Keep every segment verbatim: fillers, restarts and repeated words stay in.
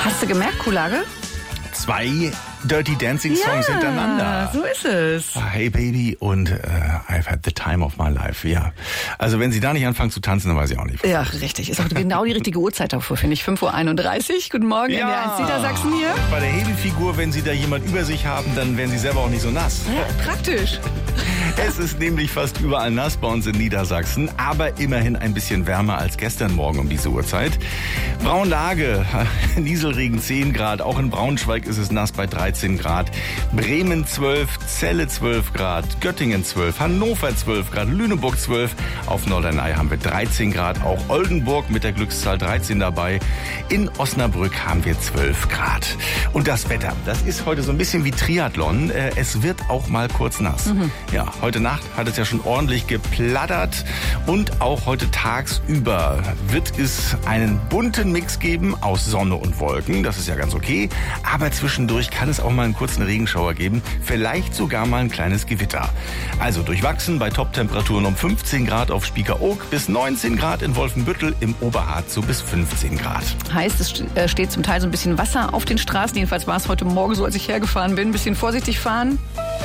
Hast du gemerkt, Kuhlage? Zwei Dirty Dancing Songs ja, hintereinander. So ist es. Hey Baby und uh, I've had the time of my life. Ja. Also wenn Sie da nicht anfangen zu tanzen, dann weiß ich auch nicht. Ja, richtig. Ist auch genau die richtige Uhrzeit dafür, finde ich. fünf Uhr einunddreißig. Guten Morgen, ja. N D R eins Niedersachsen hier. Und bei der Hebefigur, wenn Sie da jemand über sich haben, dann werden Sie selber auch nicht so nass. Ja, praktisch. Es ist nämlich fast überall nass bei uns in Niedersachsen, aber immerhin ein bisschen wärmer als gestern Morgen um diese Uhrzeit. Braunlage, Nieselregen zehn Grad, auch in Braunschweig ist es nass bei dreizehn Grad. Bremen zwölf, Celle zwölf Grad, Göttingen zwölf, Hannover zwölf Grad, Lüneburg zwölf. Auf Norderney haben wir dreizehn Grad, auch Oldenburg mit der Glückszahl dreizehn dabei. In Osnabrück haben wir zwölf Grad. Und das Wetter, das ist heute so ein bisschen wie Triathlon. Es wird auch mal kurz nass. Mhm. Ja, heute Nacht hat es ja schon ordentlich geplattert und auch heute tagsüber wird es einen bunten Mix geben aus Sonne und Wolken. Das ist ja ganz okay. Aber zwischendurch kann es auch mal einen kurzen Regenschauer geben. Vielleicht sogar mal ein kleines Gewitter. Also durchwachsen bei Top-Temperaturen um fünfzehn Grad auf Spiekeroog bis neunzehn Grad in Wolfenbüttel, im Oberharz so bis fünfzehn Grad. Heißt, es steht zum Teil so ein bisschen Wasser auf den Straßen. Jedenfalls war es heute Morgen so, als ich hergefahren bin. Ein bisschen vorsichtig fahren.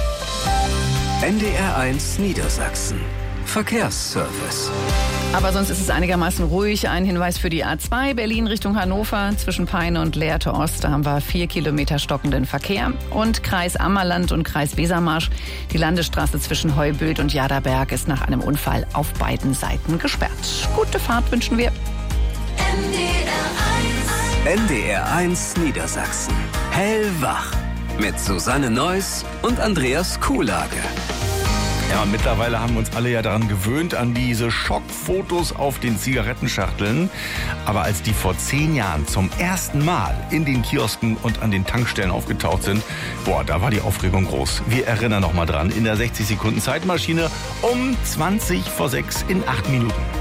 N D R eins Niedersachsen. Verkehrsservice. Aber sonst ist es einigermaßen ruhig. Ein Hinweis für die A zwei Berlin Richtung Hannover zwischen Peine und Lehrte Ost. Da haben wir vier Kilometer stockenden Verkehr. Und Kreis Ammerland und Kreis Wesermarsch. Die Landesstraße zwischen Heuböd und Jaderberg ist nach einem Unfall auf beiden Seiten gesperrt. Gute Fahrt wünschen wir. N D R eins. N D R eins Niedersachsen. Hellwach. Mit Susanne Neuss und Andreas Kuhlage. Ja, mittlerweile haben wir uns alle ja daran gewöhnt, an diese Schockfotos auf den Zigarettenschachteln. Aber als die vor zehn Jahren zum ersten Mal in den Kiosken und an den Tankstellen aufgetaucht sind, boah, da war die Aufregung groß. Wir erinnern noch mal dran, in der sechzig Sekunden Zeitmaschine um zwanzig vor sechs in acht Minuten.